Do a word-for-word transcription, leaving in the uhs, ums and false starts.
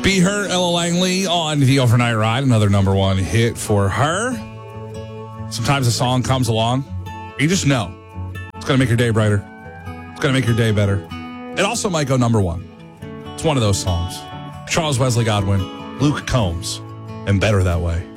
Be Her, Ella Langley on the Overnight Ride, another number one hit for her. Sometimes a song comes along, you just know it's going to make your day brighter. It's going to make your day better. It also might go number one. It's one of those songs. Charles Wesley Godwin, Luke Combs, and Better That Way.